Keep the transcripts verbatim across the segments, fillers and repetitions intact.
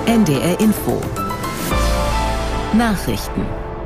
N D R Info Nachrichten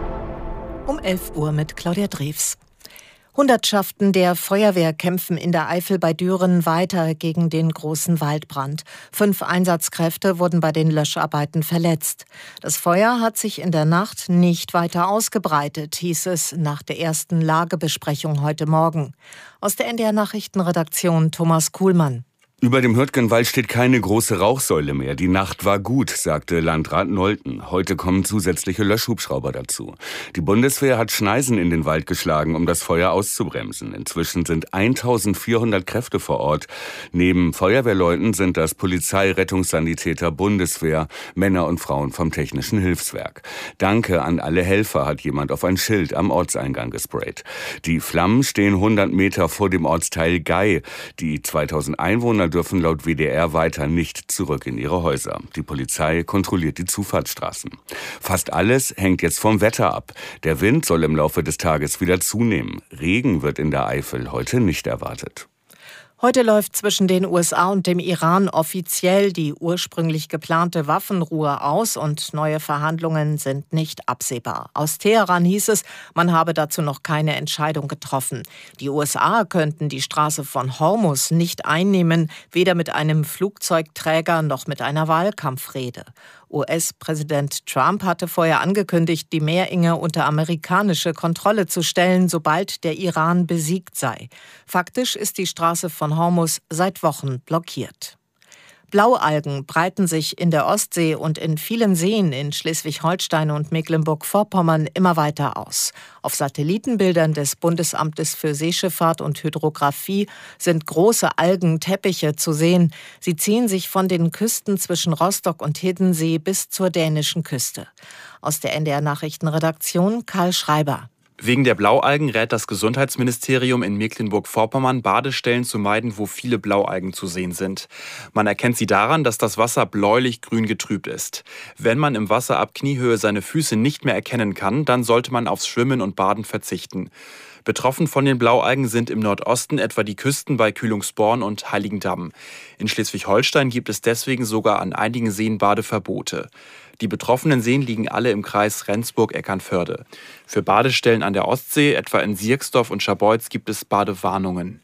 um elf Uhr mit Claudia Drews. Hundertschaften der Feuerwehr kämpfen in der Eifel bei Düren weiter gegen den großen Waldbrand. Fünf Einsatzkräfte wurden bei den Löscharbeiten verletzt. Das Feuer hat sich in der Nacht nicht weiter ausgebreitet, hieß es nach der ersten Lagebesprechung heute Morgen. Aus der N D R-Nachrichtenredaktion Thomas Kuhlmann. Über dem Hürtgenwald steht keine große Rauchsäule mehr. Die Nacht war gut, sagte Landrat Nolten. Heute kommen zusätzliche Löschhubschrauber dazu. Die Bundeswehr hat Schneisen in den Wald geschlagen, um das Feuer auszubremsen. Inzwischen sind eintausendvierhundert Kräfte vor Ort. Neben Feuerwehrleuten sind das Polizei, Rettungssanitäter, Bundeswehr, Männer und Frauen vom Technischen Hilfswerk. Danke an alle Helfer, hat jemand auf ein Schild am Ortseingang gesprayt. Die Flammen stehen hundert Meter vor dem Ortsteil Gei. Die zweitausend Einwohner dürfen laut W D R weiter nicht zurück in ihre Häuser. Die Polizei kontrolliert die Zufahrtsstraßen. Fast alles hängt jetzt vom Wetter ab. Der Wind soll im Laufe des Tages wieder zunehmen. Regen wird in der Eifel heute nicht erwartet. Heute läuft zwischen den U S A und dem Iran offiziell die ursprünglich geplante Waffenruhe aus und neue Verhandlungen sind nicht absehbar. Aus Teheran hieß es, man habe dazu noch keine Entscheidung getroffen. Die U S A könnten die Straße von Hormuz nicht einnehmen, weder mit einem Flugzeugträger noch mit einer Wahlkampfrede. U S-Präsident Trump hatte vorher angekündigt, die Meerenge unter amerikanische Kontrolle zu stellen, sobald der Iran besiegt sei. Faktisch ist die Straße von Hormuz seit Wochen blockiert. Blaualgen breiten sich in der Ostsee und in vielen Seen in Schleswig-Holstein und Mecklenburg-Vorpommern immer weiter aus. Auf Satellitenbildern des Bundesamtes für Seeschifffahrt und Hydrographie sind große Algenteppiche zu sehen. Sie ziehen sich von den Küsten zwischen Rostock und Hiddensee bis zur dänischen Küste. Aus der N D R-Nachrichtenredaktion Karl Schreiber. Wegen der Blaualgen rät das Gesundheitsministerium in Mecklenburg-Vorpommern, Badestellen zu meiden, wo viele Blaualgen zu sehen sind. Man erkennt sie daran, dass das Wasser bläulich-grün getrübt ist. Wenn man im Wasser ab Kniehöhe seine Füße nicht mehr erkennen kann, dann sollte man aufs Schwimmen und Baden verzichten. Betroffen von den Blaualgen sind im Nordosten etwa die Küsten bei Kühlungsborn und Heiligendamm. In Schleswig-Holstein gibt es deswegen sogar an einigen Seen Badeverbote. Die betroffenen Seen liegen alle im Kreis Rendsburg-Eckernförde. Für Badestellen an der Ostsee, etwa in Sierksdorf und Scharbeutz, gibt es Badewarnungen.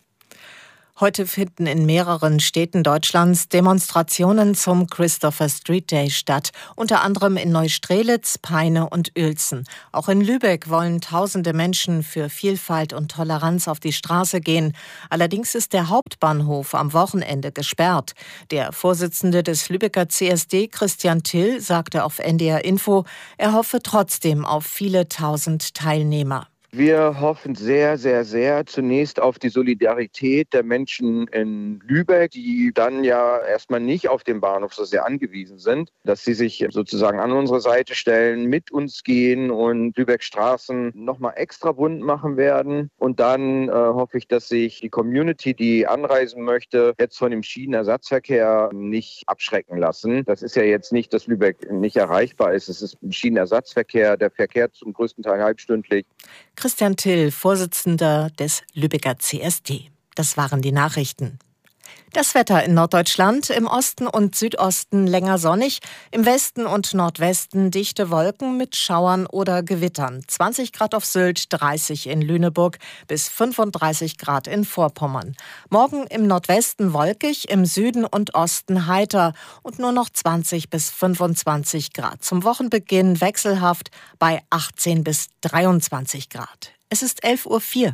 Heute finden in mehreren Städten Deutschlands Demonstrationen zum Christopher Street Day statt, unter anderem in Neustrelitz, Peine und Uelzen. Auch in Lübeck wollen tausende Menschen für Vielfalt und Toleranz auf die Straße gehen. Allerdings ist der Hauptbahnhof am Wochenende gesperrt. Der Vorsitzende des Lübecker C S D, Christian Till, sagte auf N D R Info, er hoffe trotzdem auf viele tausend Teilnehmer. Wir hoffen sehr, sehr, sehr zunächst auf die Solidarität der Menschen in Lübeck, die dann ja erstmal nicht auf den Bahnhof so sehr angewiesen sind, dass sie sich sozusagen an unsere Seite stellen, mit uns gehen und Lübeck Straßen nochmal extra bunt machen werden. Und dann äh, hoffe ich, dass sich die Community, die anreisen möchte, jetzt von dem Schienenersatzverkehr nicht abschrecken lassen. Das ist ja jetzt nicht, dass Lübeck nicht erreichbar ist. Es ist ein Schienenersatzverkehr, der verkehrt zum größten Teil halbstündlich. Christian Till, Vorsitzender des Lübecker C S D. Das waren die Nachrichten. Das Wetter in Norddeutschland, im Osten und Südosten länger sonnig, im Westen und Nordwesten dichte Wolken mit Schauern oder Gewittern. zwanzig Grad auf Sylt, dreißig in Lüneburg bis fünfunddreißig Grad in Vorpommern. Morgen im Nordwesten wolkig, im Süden und Osten heiter und nur noch zwanzig bis fünfundzwanzig Grad. Zum Wochenbeginn wechselhaft bei achtzehn bis dreiundzwanzig Grad. Es ist elf Uhr vier.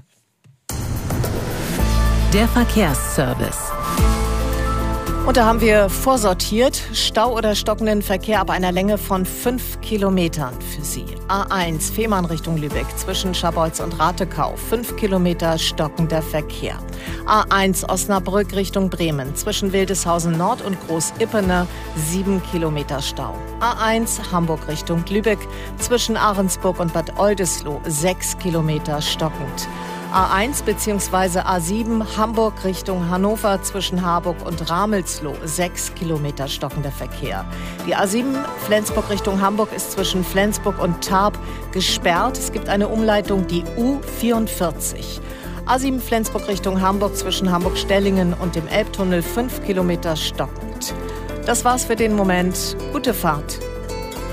Der Verkehrsservice. Und da haben wir vorsortiert Stau oder stockenden Verkehr ab einer Länge von fünf Kilometern für Sie. A eins Fehmarn Richtung Lübeck zwischen Scharbeutz und Ratekau, fünf Kilometer stockender Verkehr. A eins Osnabrück Richtung Bremen zwischen Wildeshausen Nord und Groß-Ippener, sieben Kilometer Stau. A eins Hamburg Richtung Lübeck zwischen Ahrensburg und Bad Oldesloe, sechs Kilometer stockend. A eins bzw. A sieben Hamburg Richtung Hannover zwischen Harburg und Ramelsloh, sechs Kilometer stockender Verkehr. Die A sieben Flensburg Richtung Hamburg ist zwischen Flensburg und Tarp gesperrt. Es gibt eine Umleitung, die U vierundvierzig. A sieben Flensburg Richtung Hamburg zwischen Hamburg-Stellingen und dem Elbtunnel, fünf Kilometer stockend. Das war's für den Moment. Gute Fahrt.